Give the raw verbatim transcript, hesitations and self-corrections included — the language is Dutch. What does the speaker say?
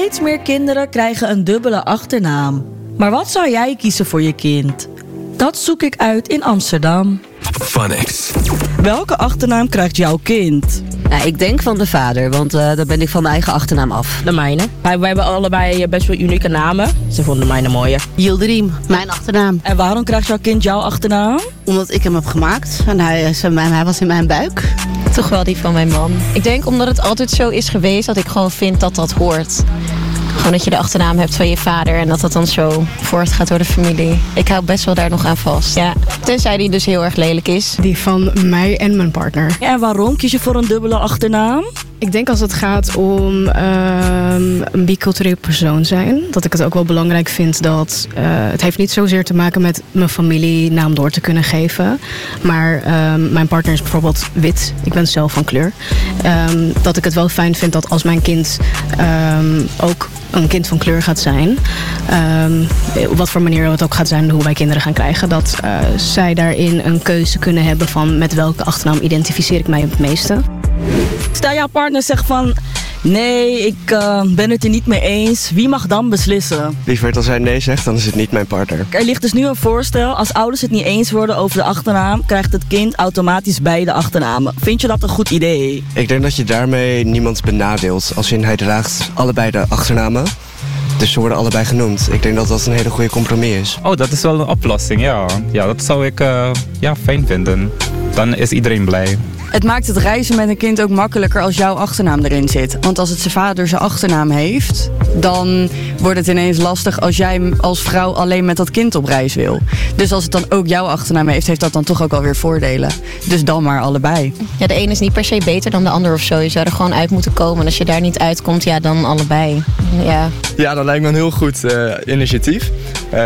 Steeds meer kinderen krijgen een dubbele achternaam. Maar wat zou jij kiezen voor je kind? Dat zoek ik uit in Amsterdam. Funix. Welke achternaam krijgt jouw kind? Nou, ik denk van de vader, want uh, dan ben ik van mijn eigen achternaam af. De mijne. Wij, wij hebben allebei best wel unieke namen. Ze vonden de mijne mooier. Yildirim, mijn achternaam. En waarom krijgt jouw kind jouw achternaam? Omdat ik hem heb gemaakt en hij, is, hij was in mijn buik. Toch wel die van mijn man. Ik denk omdat het altijd zo is geweest dat ik gewoon vind dat dat hoort. Gewoon dat je de achternaam hebt van je vader en dat dat dan zo voortgaat door de familie. Ik hou best wel daar nog aan vast. Ja. Tenzij die dus heel erg lelijk is. Die van mij en mijn partner. En waarom kies je voor een dubbele achternaam? Ik denk als het gaat om uh, een bicultureel persoon zijn, dat ik het ook wel belangrijk vind dat uh, het heeft niet zozeer te maken met mijn familienaam door te kunnen geven. Maar uh, mijn partner is bijvoorbeeld wit. Ik ben zelf van kleur. Um, dat ik het wel fijn vind dat als mijn kind um, ook een kind van kleur gaat zijn, um, op wat voor manier het ook gaat zijn hoe wij kinderen gaan krijgen, dat uh, zij daarin een keuze kunnen hebben van met welke achternaam identificeer ik mij het meeste. Stel jouw partner zegt van, nee, ik uh, ben het er niet mee eens. Wie mag dan beslissen? Liever als hij nee zegt, dan is het niet mijn partner. Er ligt dus nu een voorstel. Als ouders het niet eens worden over de achternaam, krijgt het kind automatisch beide achternamen. Vind je dat een goed idee? Ik denk dat je daarmee niemand benadeelt. Als in hij draagt allebei de achternamen. Dus ze worden allebei genoemd. Ik denk dat dat een hele goede compromis is. Oh, dat is wel een oplossing, ja. Ja, dat zou ik uh, ja, fijn vinden. Dan is iedereen blij. Het maakt het reizen met een kind ook makkelijker als jouw achternaam erin zit. Want als het zijn vader zijn achternaam heeft, dan wordt het ineens lastig als jij als vrouw alleen met dat kind op reis wil. Dus als het dan ook jouw achternaam heeft, heeft dat dan toch ook alweer voordelen. Dus dan maar allebei. Ja, de ene is niet per se beter dan de ander of zo. Je zou er gewoon uit moeten komen. En als je daar niet uitkomt, ja, dan allebei. Ja, ja dat lijkt me een heel goed uh, initiatief.